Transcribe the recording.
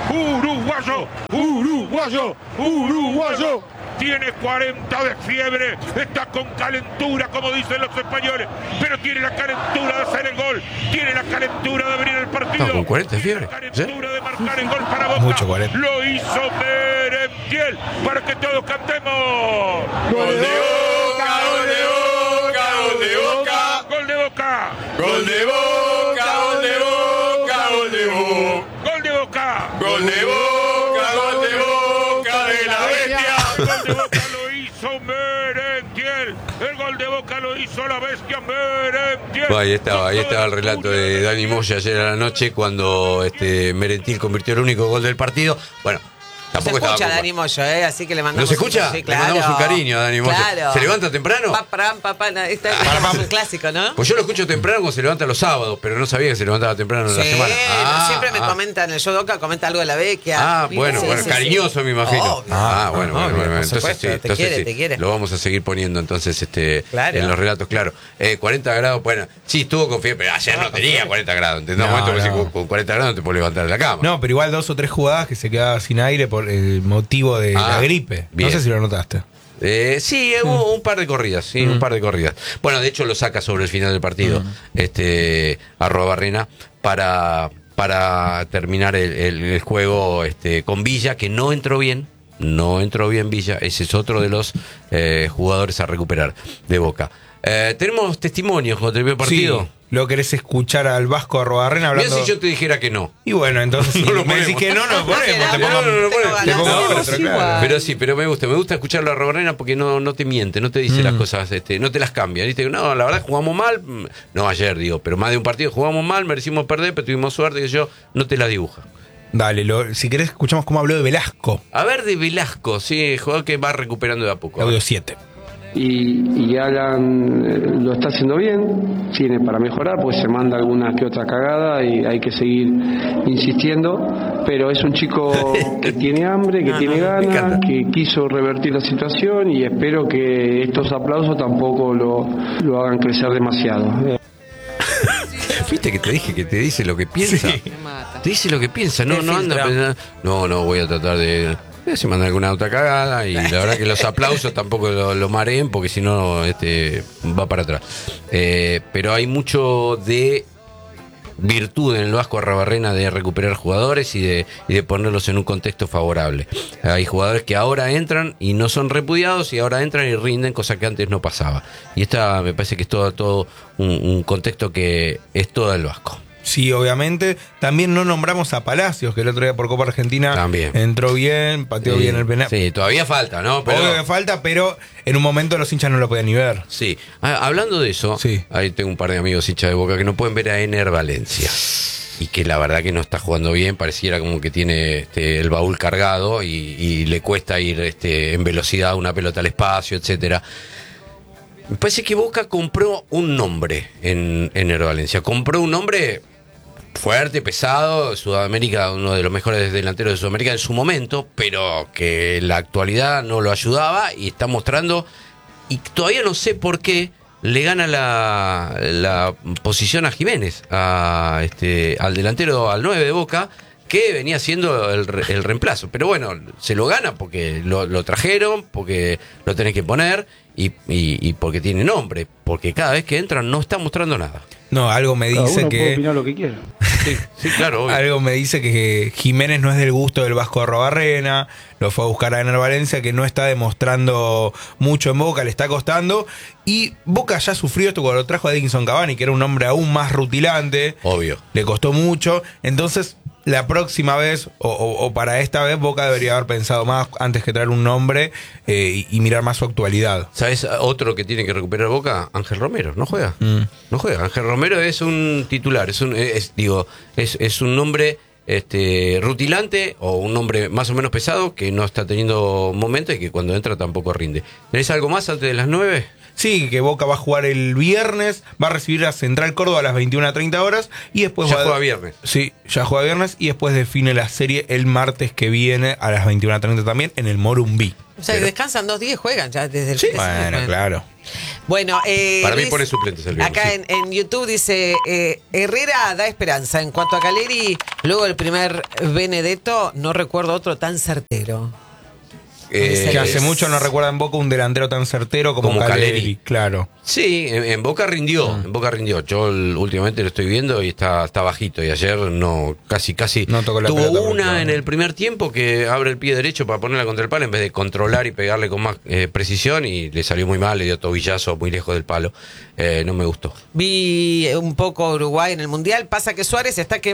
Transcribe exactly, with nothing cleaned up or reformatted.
uruguayo, uruguayo, uruguayo. Tiene cuarenta de fiebre, está con calentura, como dicen los españoles, pero tiene la calentura de hacer el gol, tiene la calentura de abrir el partido. No, con cuarenta de fiebre. Tiene la calentura ¿sí? de marcar el gol para Boca. Mucho cuarenta. Lo hizo Merentiel para que todos cantemos. Gol de Boca, gol de Boca, gol de Boca. Gol de Boca. Gol de Boca, gol de Boca, gol de Boca. Gol de Boca. Gol de Boca, gol de Boca de la bestia. El gol de Boca lo hizo Merentiel. El gol de Boca lo hizo la bestia Merentiel. Ahí estaba, ahí estaba el relato de Dani Moya ayer a la noche cuando este Merentiel convirtió el único gol del partido. Bueno, tampoco se escucha estaba a Dani Moyo, ¿eh? Así que le mandamos. ¿No se escucha? Un, sí, Le claro. mandamos un cariño a Dani Moya. Claro. ¿Se levanta temprano? Pa, pa, pa, pa, este es un clásico, ¿no? Pues yo lo escucho temprano cuando se levanta los sábados, pero no sabía que se levantaba temprano en Sí, la semana. Ah, siempre me ah. comenta en el show de Boca, comenta algo de la Vecchia. Ah, bueno, Sí, bueno, sí, cariñoso sí. me imagino. Obvio. Ah, bueno, bueno, Obvio, bueno, por entonces supuesto, sí, te entonces quiere, sí, te quiere. lo vamos a seguir poniendo entonces este Claro. en los relatos, claro. Eh, cuarenta grados, bueno, sí estuvo con fiebre, pero ayer no tenía cuarenta grados, ¿entendés? No, Un momento que no. con- con cuarenta grados no te puedes levantar de la cama. No, pero igual dos o tres jugadas que se quedaba sin aire por el motivo de Ah, la gripe. bien. No sé si lo notaste. Eh, sí, hubo un par de corridas, sí, Mm. un par de corridas. Bueno, de hecho lo saca sobre el final del partido, Mm. este, arroba Barrena, para, para terminar el, el- el juego este, con Villa, que no entró bien, no entró bien Villa, ese es otro de los eh, jugadores a recuperar de Boca. Eh, tenemos testimonios cuando terminó el partido. Sí, ¿lo querés escuchar al Vasco Arrobarrena Mirá hablando? si yo te dijera que no. Y bueno, entonces si No lo me decís ponemos. que no, no lo ponemos. Te No, pongo, no, no lo ponemos. te pongo No, otro, sí, claro. igual. Pero sí, pero me gusta, me gusta escucharlo a Robarrena porque no, no te miente, no te dice Mm. las cosas, este, no te las cambia. ¿Viste? No, la verdad jugamos mal, mm, no ayer digo, pero más de un partido jugamos mal, merecimos perder, pero tuvimos suerte que yo no te la dibuja. Dale, lo- si querés escuchamos cómo habló de Velasco. A ver de Velasco, sí, jugador que va recuperando de a poco. Audio siete. y, y Alan eh, lo está haciendo bien, tiene para mejorar, pues se manda alguna que otra cagada y hay que seguir insistiendo, pero es un chico que tiene hambre, que No, tiene no, me ganas, encanta. que quiso revertir la situación y espero que estos aplausos tampoco lo, lo hagan crecer demasiado. Eh, ¿Viste que te dije que te dice lo que piensa? Sí. Me mata. Te dice lo que piensa, no, Te no anda filtra. pensando, no, no, voy a tratar de... eh, Se manda alguna otra cagada y la verdad que los aplausos tampoco lo, lo mareen porque si no este, va para atrás. Eh, pero hay mucho de virtud en el Vasco Arrobarrena de recuperar jugadores y de, y de ponerlos en un contexto favorable. Hay jugadores que ahora entran y no son repudiados y ahora entran y rinden, cosa que antes no pasaba. Y esta me parece que es todo, todo un, un contexto que es todo el Vasco. Sí, obviamente. También no nombramos a Palacios, que el otro día por Copa Argentina También. entró bien, pateó Sí, bien el penal. Sí, todavía falta, ¿no? Pero, Obvio que falta, pero en un momento los hinchas no lo podían ni ver. sí. Ah, hablando de eso, Sí. ahí tengo un par de amigos hinchas de Boca que no pueden ver a Ener Valencia. Y que la verdad que no está jugando bien, pareciera como que tiene este, el baúl cargado y, y le cuesta ir este, en velocidad una pelota al espacio, etcétera. Me parece que Boca compró un nombre en Ener Valencia. Compró un nombre fuerte, pesado, Sudamérica, uno de los mejores delanteros de Sudamérica en su momento, pero que en la actualidad no lo ayudaba y está mostrando, y todavía no sé por qué le gana la, la posición a Jiménez, a este, al delantero, al nueve de Boca, que venía siendo el, re- el reemplazo. Pero bueno, se lo gana porque lo, lo trajeron, porque lo tenés que poner y, y, y porque tiene nombre, porque cada vez que entran no está mostrando nada. No, algo me cada dice uno puede que opinar lo que quiera. Sí, sí, claro, obvio. algo me dice que Jiménez no es del gusto del Vasco Arrobarrena, lo fue a buscar a Ener Valencia, que no está demostrando mucho en Boca, le está costando, y Boca ya sufrió esto cuando lo trajo a Edinson Cavani, que era un hombre aún más rutilante, Obvio. le costó mucho, entonces la próxima vez, o, o- o para esta vez, Boca debería haber pensado más antes que traer un nombre eh, y, y mirar más su actualidad. ¿Sabes otro que tiene que recuperar Boca? Ángel Romero, no juega. Mm. No juega. Ángel Romero es un titular, es un es, digo, es, es un nombre este rutilante o un nombre más o menos pesado que no está teniendo momento y que cuando entra tampoco rinde. ¿Tenés algo más antes de las nueve? Sí, que Boca va a jugar el viernes, va a recibir a Central Córdoba a las veintiuna treinta horas y después Ya va a- juega viernes. Sí, ya juega viernes y después define la serie el martes que viene a las veintiuna treinta también en el Morumbí. O sea, que descansan dos días y juegan ya desde el Sí, fin de semana. bueno, claro. Bueno, eh, Para mí Luis, pone suplentes el viernes, acá sí. en, en YouTube dice, eh, Herrera da esperanza. En cuanto a Caleri, luego el primer Benedetto, no recuerdo otro tan certero. Eh, Que hace mucho no recuerda en Boca un delantero tan certero como, Como Caleri, Caleri. claro. Sí, en, en Boca rindió, Mm. en Boca rindió. Yo el- últimamente lo estoy viendo y está, está bajito. Y ayer no, casi, casi No tocó la tuvo pelota, una porque- en el primer tiempo que abre el pie derecho para ponerla contra el palo en vez de controlar y pegarle con más eh, precisión y le salió muy mal, le dio tobillazo muy lejos del palo. Eh, no me gustó. Vi un poco Uruguay en el Mundial. Pasa que Suárez está que